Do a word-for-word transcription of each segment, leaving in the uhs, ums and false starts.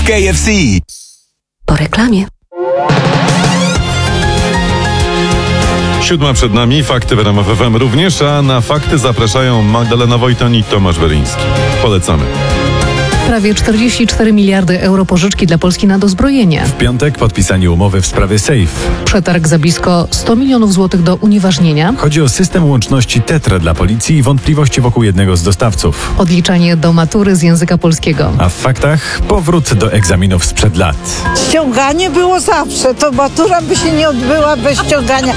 K F C. Po reklamie. Siódma przed nami, fakty w R M F F M również, a na fakty zapraszają Magdalena Wojton i Tomasz Weryński. Polecamy. Prawie czterdzieści cztery miliardy euro pożyczki dla Polski na dozbrojenie. W piątek podpisanie umowy w sprawie SAFE. Przetarg za blisko sto milionów złotych do unieważnienia. Chodzi o system łączności Tetra dla policji i wątpliwości wokół jednego z dostawców. Odliczanie do matury z języka polskiego. A w faktach powrót do egzaminów sprzed lat. Ściąganie było zawsze, to matura by się nie odbyła bez ściągania.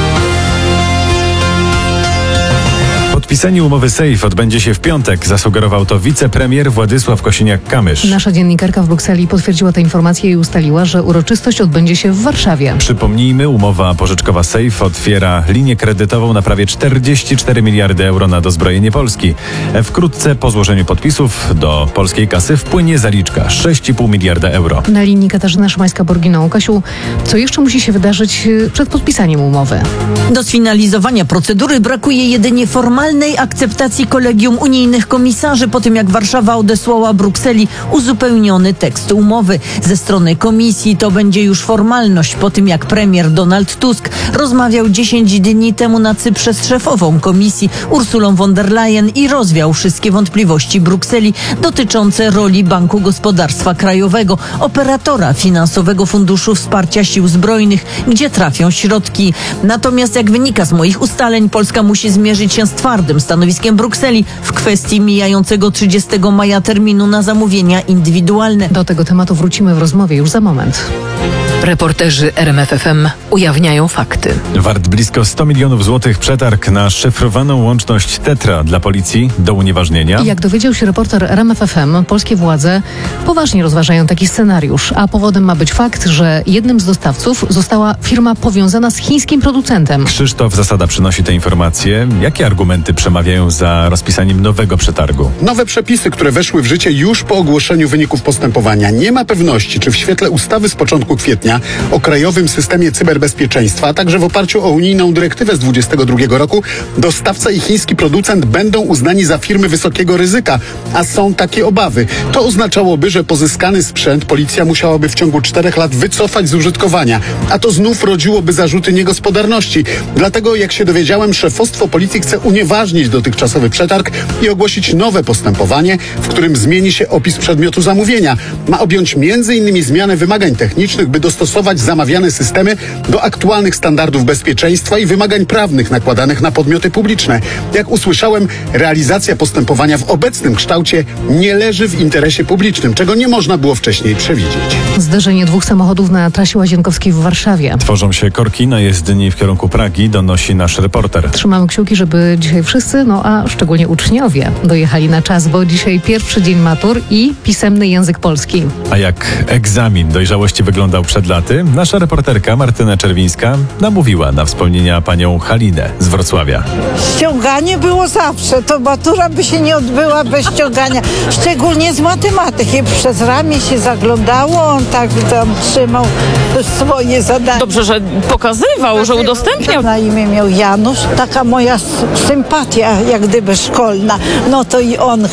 Podpisanie umowy SAFE odbędzie się w piątek, zasugerował to wicepremier Władysław Kosiniak-Kamysz. Nasza dziennikarka w Brukseli potwierdziła tę informację i ustaliła, że uroczystość odbędzie się w Warszawie. Przypomnijmy, umowa pożyczkowa SAFE otwiera linię kredytową na prawie czterdzieści cztery miliardy euro na dozbrojenie Polski. Wkrótce po złożeniu podpisów do polskiej kasy wpłynie zaliczka sześć i pół miliarda euro. Na linii Katarzyna Szymańska-Borginą. Kasiu, co jeszcze musi się wydarzyć przed podpisaniem umowy? Do sfinalizowania procedury brakuje jedynie formalnej akceptacji kolegium unijnych komisarzy po tym, jak Warszawa odesłała Brukseli uzupełniony tekst umowy. Ze strony komisji to będzie już formalność po tym, jak premier Donald Tusk rozmawiał dziesięć dni temu na Cyprze z szefową komisji Ursulą von der Leyen i rozwiał wszystkie wątpliwości Brukseli dotyczące roli Banku Gospodarstwa Krajowego, operatora finansowego Funduszu Wsparcia Sił Zbrojnych, gdzie trafią środki. Natomiast jak wynika z moich ustaleń, Polska musi zmierzyć się z twardym stanowiskiem Brukseli w kwestii mijającego trzydziestego maja terminu na zamówienia indywidualne. Do tego tematu wrócimy w rozmowie już za moment. Reporterzy R M F F M ujawniają fakty. Wart blisko sto milionów złotych przetarg na szyfrowaną łączność Tetra dla policji do unieważnienia. I jak dowiedział się reporter R M F F M, polskie władze poważnie rozważają taki scenariusz, a powodem ma być fakt, że jednym z dostawców została firma powiązana z chińskim producentem. Krzysztof Zasada przynosi te informacje. Jakie argumenty przemawiają za rozpisaniem nowego przetargu? Nowe przepisy, które weszły w życie już po ogłoszeniu wyników postępowania. Nie ma pewności, czy w świetle ustawy z początku kwietnia o Krajowym Systemie Cyberbezpieczeństwa, a także w oparciu o unijną dyrektywę z dwudziestego drugiego roku, dostawca i chiński producent będą uznani za firmy wysokiego ryzyka, a są takie obawy. To oznaczałoby, że pozyskany sprzęt policja musiałaby w ciągu czterech lat wycofać z użytkowania, a to znów rodziłoby zarzuty niegospodarności. Dlatego, jak się dowiedziałem, szefostwo policji chce unieważnić dotychczasowy przetarg i ogłosić nowe postępowanie, w którym zmieni się opis przedmiotu zamówienia. Ma objąć między innymi zmianę wymagań technicznych, by dostosować zamawiane systemy do aktualnych standardów bezpieczeństwa i wymagań prawnych nakładanych na podmioty publiczne. Jak usłyszałem, realizacja postępowania w obecnym kształcie nie leży w interesie publicznym, czego nie można było wcześniej przewidzieć. Zderzenie dwóch samochodów na trasie Łazienkowskiej w Warszawie. Tworzą się korki na jezdni w kierunku Pragi, donosi nasz reporter. Trzymamy kciuki, żeby dzisiaj wszyscy, no a szczególnie uczniowie, dojechali na czas, bo dzisiaj pierwszy dzień matur i pisemny język polski. A jak egzamin dojrzałości wyglądał przed laty, nasza reporterka Martyna Czerwińska namówiła na wspomnienia panią Halinę z Wrocławia. Ściąganie było zawsze, to matura by się nie odbyła bez ściągania, szczególnie z matematyki. Przez ramię się zaglądało, on tak tam trzymał swoje zadania. Dobrze, że pokazywał, że udostępniał. Na imię miał Janusz, taka moja sympatia, jak gdyby szkolna. No to i on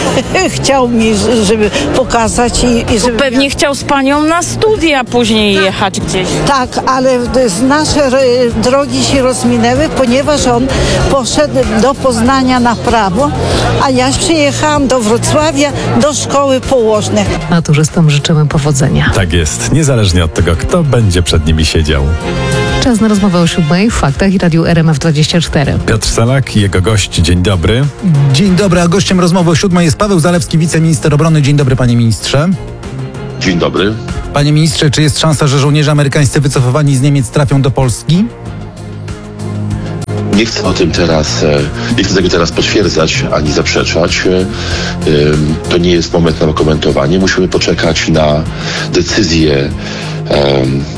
chciał mi, żeby pokazać i, i żeby... Pewnie chciał z panią na studia później jechać gdzieś. Tak, ale nasze drogi się rozminęły, ponieważ on poszedł do Poznania na prawo, a ja przyjechałam do Wrocławia do szkoły położnej. Maturzystom życzymy powodzenia. Tak jest, niezależnie od tego, kto będzie przed nimi siedział. Czas na rozmowę o siódmej w Faktach i Radiu R M F dwadzieścia cztery. Piotr Salak i jego gość. Dzień dobry. Dzień dobry, a gościem rozmowy o siódmej jest Paweł Zalewski, wiceminister obrony. Dzień dobry, panie ministrze. Dzień dobry. Panie ministrze, czy jest szansa, że żołnierze amerykańscy wycofywani z Niemiec trafią do Polski? Nie chcę o tym teraz, nie chcę tego teraz potwierdzać ani zaprzeczać. To nie jest moment na komentowanie. Musimy poczekać na decyzję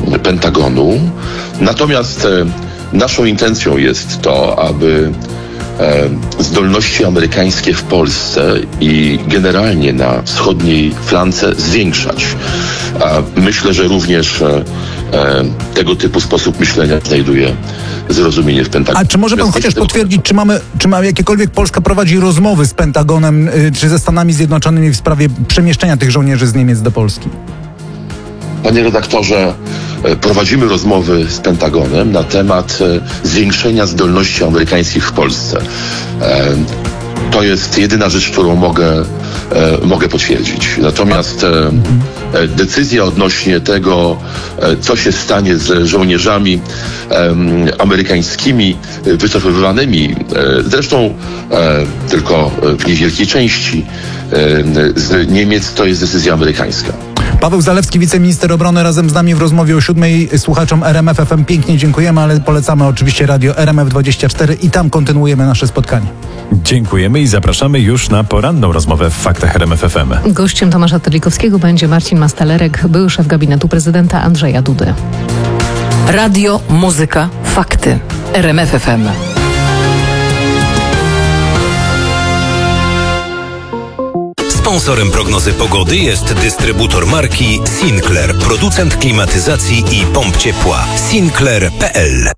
Pentagonu. Natomiast naszą intencją jest to, aby e, zdolności amerykańskie w Polsce i generalnie na wschodniej flance zwiększać. A myślę, że również e, e, tego typu sposób myślenia znajduje zrozumienie w Pentagonie. A czy może pan chociaż potwierdzić, czy mamy, czy mamy jakiekolwiek Polska prowadzi rozmowy z Pentagonem, y, czy ze Stanami Zjednoczonymi w sprawie przemieszczenia tych żołnierzy z Niemiec do Polski? Panie redaktorze, prowadzimy rozmowy z Pentagonem na temat zwiększenia zdolności amerykańskich w Polsce. To jest jedyna rzecz, którą mogę, mogę potwierdzić. Natomiast decyzja odnośnie tego, co się stanie z żołnierzami amerykańskimi wycofywanymi, zresztą tylko w niewielkiej części z Niemiec, to jest decyzja amerykańska. Paweł Zalewski, wiceminister obrony, razem z nami w rozmowie o siódmej. Słuchaczom R M F F M pięknie dziękujemy, ale polecamy oczywiście radio R M F dwadzieścia cztery i tam kontynuujemy nasze spotkanie. Dziękujemy i zapraszamy już na poranną rozmowę w Faktach R M F F M. Gościem Tomasza Terlikowskiego będzie Marcin Mastalerek, były szef gabinetu prezydenta Andrzeja Dudy. Radio, muzyka, fakty. R M F F M. Sponsorem prognozy pogody jest dystrybutor marki Sinclair, producent klimatyzacji i pomp ciepła. Sinclair kropka p l.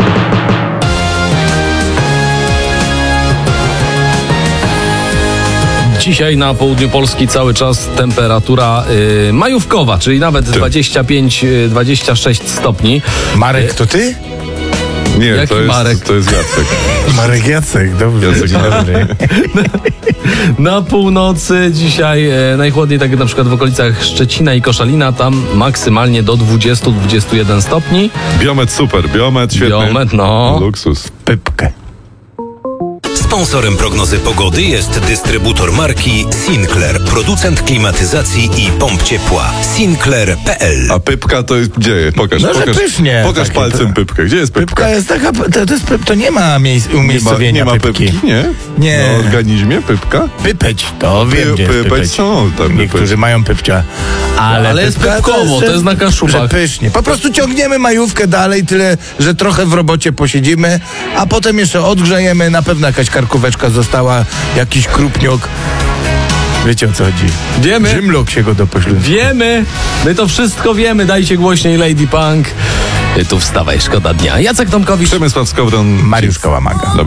Dzisiaj na południu Polski cały czas temperatura y, majówkowa, czyli nawet dwadzieścia pięć dwadzieścia sześć stopni. Marek, to ty? Nie, Jaki to jest, Marek? to jest Jacek. Marek Jacek, dobrze. Jacek, dobry. Na północy dzisiaj e, najchłodniej, tak na przykład w okolicach Szczecina i Koszalina, tam maksymalnie do dwadzieścia do dwudziestu jeden stopni. Biomet super, biomet świetny. Biomet, no. Luksus. Pypkę. Sponsorem prognozy pogody jest dystrybutor marki Sinclair, producent klimatyzacji i pomp ciepła. Sinclair kropka p l. A pypka to jest gdzie? Pokaż, No, że pokaż, pysznie. pokaż Takie palcem to- pypkę. Gdzie jest pypka? Pypka jest taka, to, to, jest, pyp- to nie ma miejsc, nie ma, umiejscowienia nie ma pypki. pypki, nie? Nie. Na organizmie pypka? Pypeć, to wiem, Py- gdzie jest pypeć pypeć. są tam Niektórzy pypeć. mają pypcia. Ale, Ale jest pypka pypkowo, to jest na Kaszubach. Przepysznie. Po prostu ciągniemy majówkę dalej, tyle, że trochę w robocie posiedzimy, a potem jeszcze odgrzejemy, na pewno jakaś karkóweczka została, jakiś krupniok. Wiecie, o co chodzi? Wiemy. Grzymlok się go dopośledzą. Wiemy, my to wszystko wiemy, dajcie głośniej Lady Punk. Tu wstawaj, szkoda dnia. Jacek Tomkowicz. Przemysław Skowron. Mariusz Kałamaga.